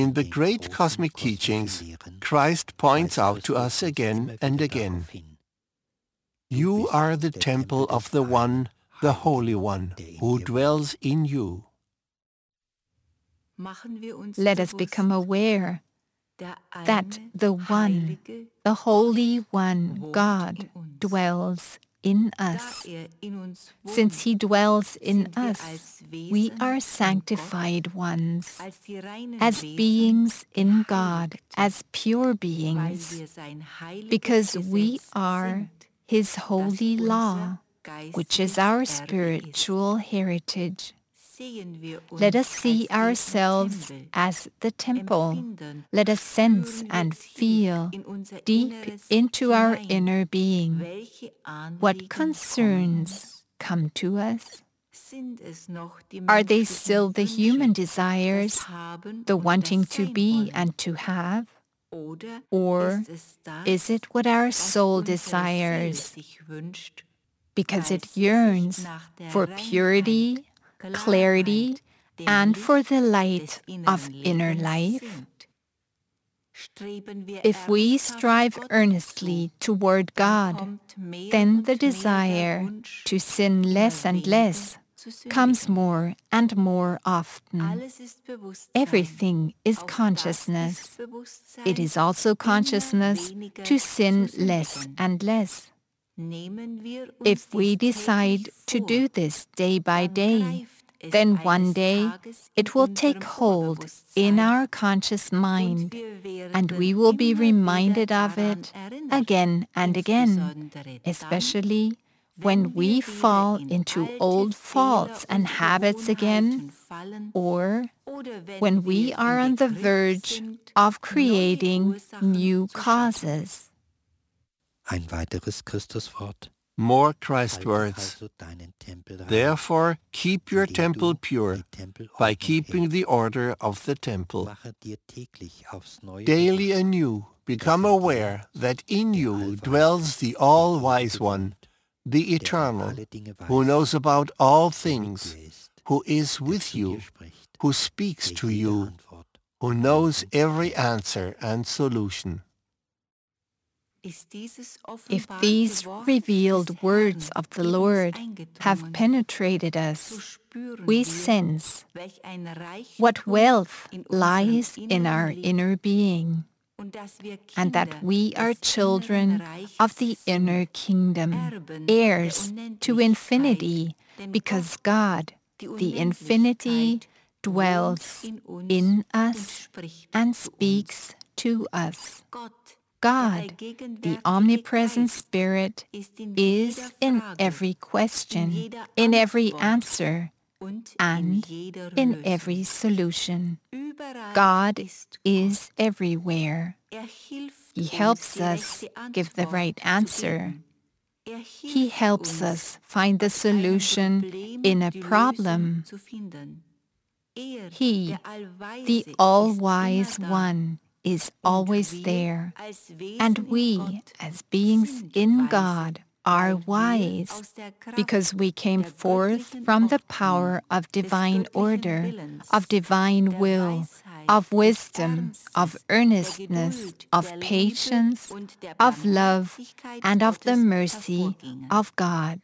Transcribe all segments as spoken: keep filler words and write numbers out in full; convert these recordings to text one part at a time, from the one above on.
In the great cosmic teachings, Christ points out to us again and again, "You are the temple of the One, the Holy One, who dwells in you." Let us become aware that the One, the Holy One, God, dwells in us. Since He dwells in us, we are sanctified ones, as beings in God, as pure beings, because we are His holy law, which is our spiritual heritage. Let us see ourselves as the temple. Let us sense and feel deep into our inner being what concerns come to us. Are they still the human desires, the wanting to be and to have? Or is it what our soul desires, because it yearns for purity, clarity, and for the light of inner life? If we strive earnestly toward God, then the desire to sin less and less comes more and more often. Everything is consciousness. It is also consciousness to sin less and less. If we decide to do this day by day, then one day it will take hold in our conscious mind, and we will be reminded of it again and again, especially when we fall into old faults and habits again, or when we are on the verge of creating new causes. Ein weiteres Christuswort. More Christ words. Therefore, keep your temple pure by keeping the order of the temple. Daily anew, become aware that in you dwells the All-Wise One, the Eternal, who knows about all things, who is with you, who speaks to you, who knows every answer and solution. If these revealed words of the Lord have penetrated us, we sense what wealth lies in our inner being, and that we are children of the inner kingdom, heirs to infinity, because God, the infinity, dwells in us and speaks to us. God, the omnipresent Spirit, is in every question, in every answer, and in every solution. God is everywhere. He helps us give the right answer. He helps us find the solution in a problem. He, the All-Wise One, is always there, and we, as beings in God, are wise, because we came forth from the power of divine order, of divine will, of wisdom, of earnestness, of patience, of love, and of the mercy of God.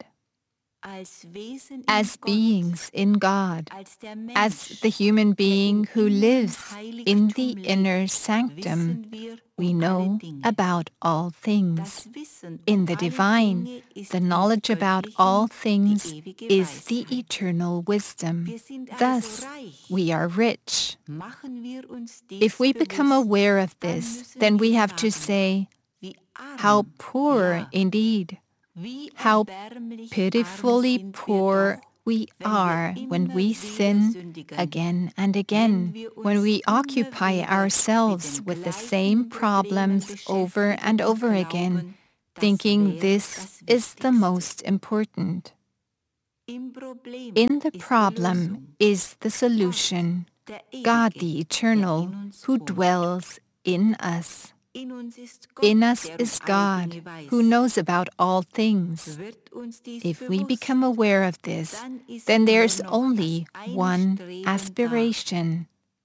As beings in God, as the human being who lives in the inner sanctum, we know about all things. In the divine, the knowledge about all things is the eternal wisdom. Thus, we are rich. If we become aware of this, then we have to say, how poor indeed, how pitifully poor we are when we sin again and again, when we occupy ourselves with the same problems over and over again, thinking this is the most important. In the problem is the solution, God the Eternal, who dwells in us. In us is God, who knows about all things. If we become aware of this, then there's only one aspiration,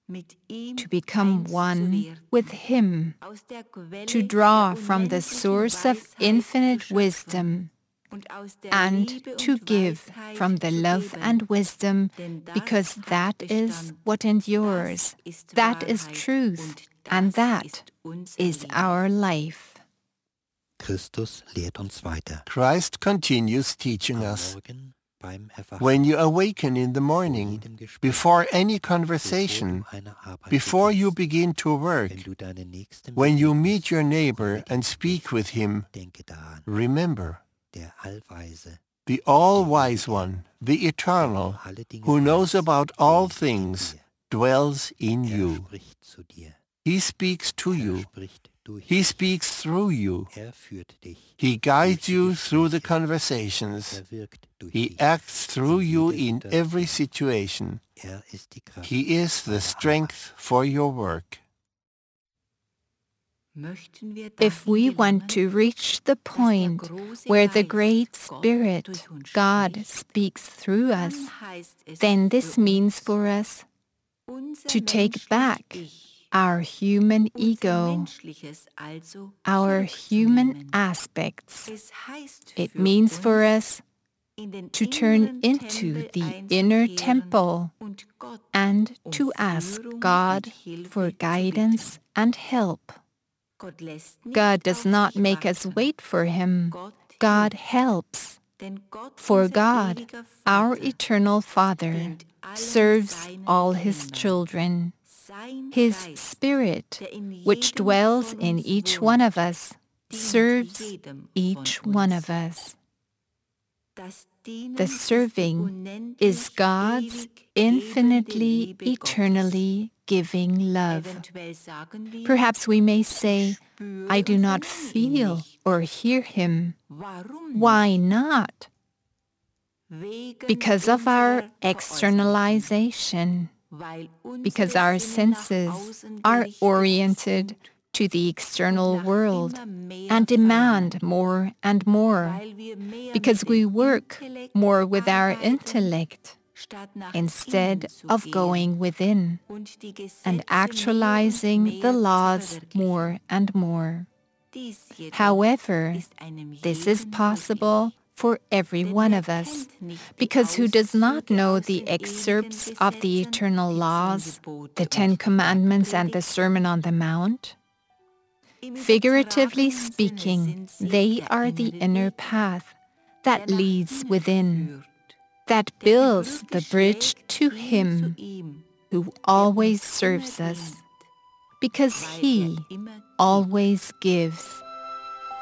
to become one with Him, to draw from the source of infinite wisdom, and to give from the love and wisdom, because that is what endures, that is truth, and that is our life. Christus lehrt uns weiter. Christ continues teaching Am us. Morgen beim Erwachen, When you awaken in the vor morning, jedem Gespräch, before any bevor conversation, du einer Arbeit before you beginnst, begin to work, wenn du deinen Nächsten when you begegnest, meet your neighbor mit ihm and speak sprichst, with him, denke daran, remember, der Allweise, the all-wise one, the eternal, der alle Dinge who knows weiß, about all wohnt in things, dir. dwells in Er you. spricht zu dir. He speaks to Er you. spricht durch He dich. speaks through you. Er führt dich. He guides durch die you through the Gespräche. conversations. Er wirkt durch He dich. acts through in you jeder in Situation. every situation. Er ist die Kraft He is the deiner strength for your work. If we want to reach the point where the Great Spirit, God, speaks through us, then this means for us to take back our human ego, our human aspects. It means for us to turn into the inner temple and to ask God for guidance and help. God does not make us wait for Him. God helps. For God, our eternal Father, serves all His children. His Spirit, which dwells in each one of us, serves each one of us. The serving is God's infinitely, eternally giving love. Perhaps we may say, I do not feel or hear Him. Why not? Because of our externalization, because our senses are oriented to the external world and demand more and more, because we work more with our intellect instead of going within and actualizing the laws more and more. However, this is possible for every one of us, because who does not know the excerpts of the eternal laws, the Ten Commandments and the Sermon on the Mount? Figuratively speaking, they are the inner path that leads within, that builds the bridge to Him who always serves us, because He always gives.